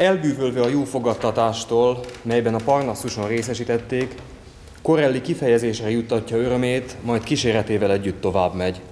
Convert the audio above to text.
Elbűvölve a jó fogadtatástól, melyben a Parnaszuson részesítették, Corelli kifejezésre juttatja örömét, majd kíséretével együtt tovább megy.